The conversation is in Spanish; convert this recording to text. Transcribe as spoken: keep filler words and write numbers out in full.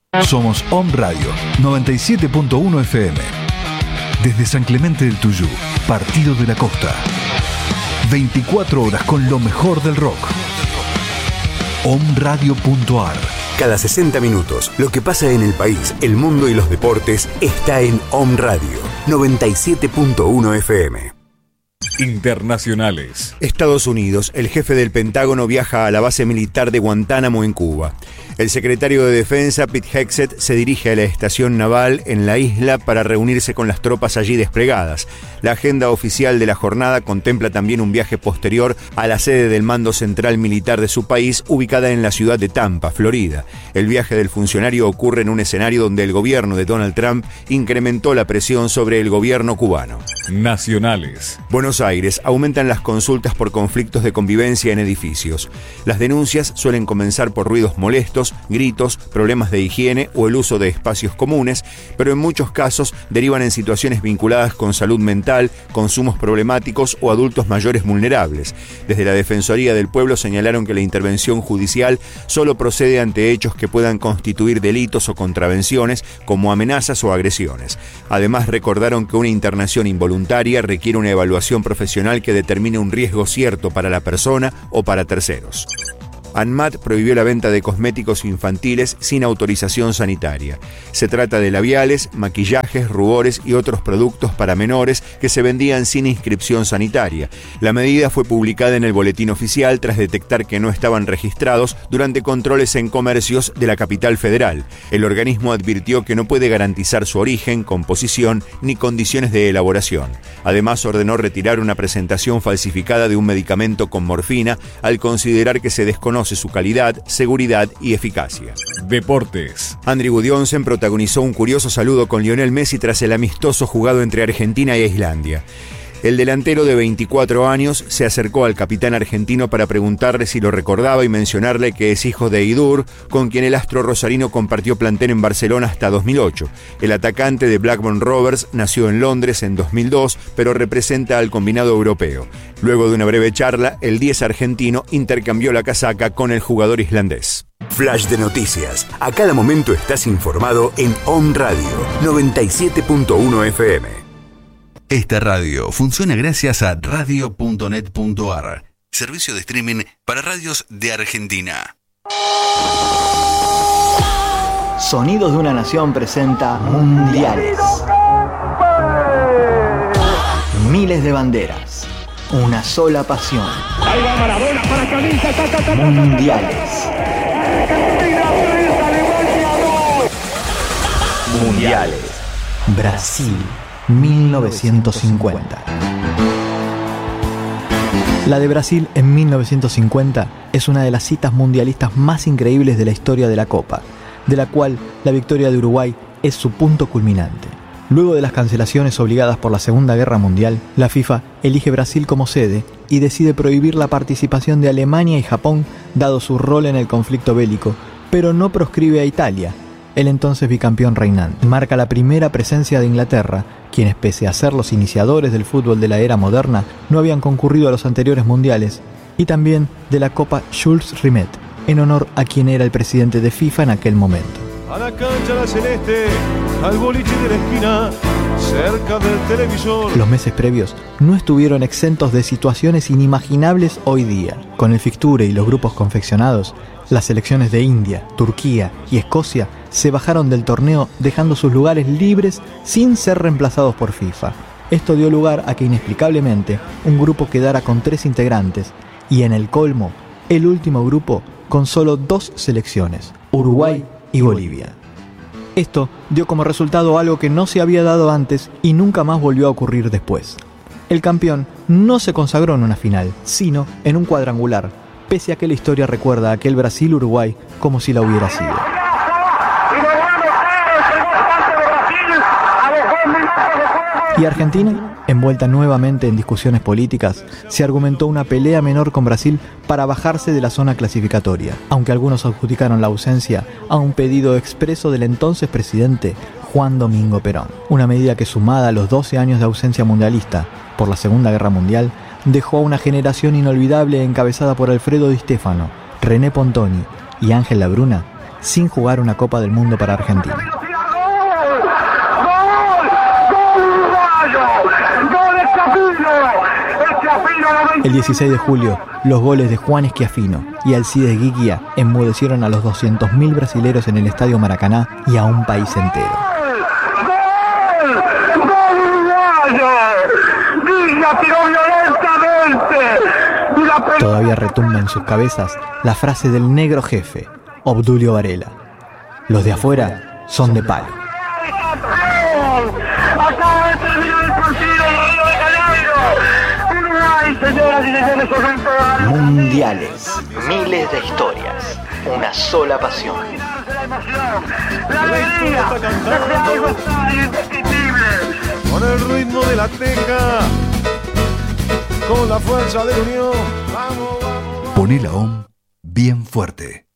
Somos Om Radio noventa y siete punto uno F M. Desde San Clemente del Tuyú, Partido de la Costa. veinticuatro horas con lo mejor del rock. om radio punto a r. Cada sesenta minutos, lo que pasa en el país, el mundo y los deportes está en Om Radio noventa y siete punto uno F M. Internacionales. Estados Unidos, el jefe del Pentágono viaja a la base militar de Guantánamo en Cuba. El secretario de Defensa, Pete Hegseth, se dirige a la estación naval en la isla para reunirse con las tropas allí desplegadas. La agenda oficial de la jornada contempla también un viaje posterior a la sede del Mando Central Militar de su país, ubicada en la ciudad de Tampa, Florida. El viaje del funcionario ocurre en un escenario donde el gobierno de Donald Trump incrementó la presión sobre el gobierno cubano. Nacionales. Buenos Aires, aumentan las consultas por conflictos de convivencia en edificios. Las denuncias suelen comenzar por ruidos molestos, gritos, problemas de higiene o el uso de espacios comunes, pero en muchos casos derivan en situaciones vinculadas con salud mental, consumos problemáticos o adultos mayores vulnerables. Desde la Defensoría del Pueblo señalaron que la intervención judicial solo procede ante hechos que puedan constituir delitos o contravenciones como amenazas o agresiones. Además, recordaron que una internación involuntaria requiere una evaluación profesional que determine un riesgo cierto para la persona o para terceros. ANMAT prohibió la venta de cosméticos infantiles sin autorización sanitaria. Se trata de labiales, maquillajes, rubores y otros productos para menores que se vendían sin inscripción sanitaria. La medida fue publicada en el Boletín Oficial tras detectar que no estaban registrados durante controles en comercios de la capital federal. El organismo advirtió que no puede garantizar su origen, composición ni condiciones de elaboración. Además, ordenó retirar una presentación falsificada de un medicamento con morfina al considerar que se desconoce su calidad, seguridad y eficacia. Deportes. Andrew Gudjonsen protagonizó un curioso saludo con Lionel Messi tras el amistoso jugado entre Argentina e Islandia. El delantero de veinticuatro años se acercó al capitán argentino para preguntarle si lo recordaba y mencionarle que es hijo de Idur, con quien el astro rosarino compartió plantel en Barcelona hasta dos mil ocho. El atacante de Blackburn Rovers nació en Londres en dos mil dos, pero representa al combinado europeo. Luego de una breve charla, el diez argentino intercambió la casaca con el jugador islandés. Flash de noticias. A cada momento estás informado en Om Radio noventa y siete punto uno F M. Esta radio funciona gracias a radio punto net punto a r, servicio de streaming para radios de Argentina. Sonidos de una Nación presenta Mundiales. Miles de banderas, una sola pasión. Mundiales. Mundiales. Brasil. mil novecientos cincuenta. La de Brasil en mil novecientos cincuenta es una de las citas mundialistas más increíbles de la historia de la Copa, de la cual la victoria de Uruguay es su punto culminante. Luego de las cancelaciones obligadas por la Segunda Guerra Mundial, la FIFA elige Brasil como sede y decide prohibir la participación de Alemania y Japón, dado su rol en el conflicto bélico, pero no proscribe a Italia, el entonces bicampeón reinante. Marca la primera presencia de Inglaterra, quienes pese a ser los iniciadores del fútbol de la era moderna, no habían concurrido a los anteriores mundiales, y también de la Copa Jules Rimet, en honor a quien era el presidente de FIFA en aquel momento. A la cancha la celeste, al boliche de la esquina, cerca del televisor. Los meses previos no estuvieron exentos de situaciones inimaginables hoy día. Con el fixture y los grupos confeccionados, las selecciones de India, Turquía y Escocia se bajaron del torneo dejando sus lugares libres sin ser reemplazados por FIFA. Esto dio lugar a que inexplicablemente un grupo quedara con tres integrantes y en el colmo, el último grupo con solo dos selecciones, Uruguay y Bolivia. Esto dio como resultado algo que no se había dado antes y nunca más volvió a ocurrir después. El campeón no se consagró en una final, sino en un cuadrangular, pese a que la historia recuerda a aquel Brasil-Uruguay como si la hubiera sido. Y Argentina, envuelta nuevamente en discusiones políticas, se argumentó una pelea menor con Brasil para bajarse de la zona clasificatoria, aunque algunos adjudicaron la ausencia a un pedido expreso del entonces presidente Juan Domingo Perón. Una medida que, sumada a los doce años de ausencia mundialista por la Segunda Guerra Mundial, dejó a una generación inolvidable encabezada por Alfredo Di Stéfano, René Pontoni y Ángel Labruna, sin jugar una Copa del Mundo para Argentina. El dieciséis de julio, los goles de Juan Schiaffino y Alcides Guiquia enmudecieron a los doscientos mil brasileros en el Estadio Maracaná y a un país entero. Todavía retumba en sus cabezas la frase del negro jefe, Obdulio Varela: los de afuera son de palo. Acaba de terminar el partido de Río de Janeiro. Uruguay, señoras y señores, oyentes. Mundiales, miles de historias, una sola pasión. La alegría, ese algo está indescriptible. Con el ritmo de la teja, con la fuerza de la unión. Vamos, vamos, vamos. Poné la O M bien fuerte.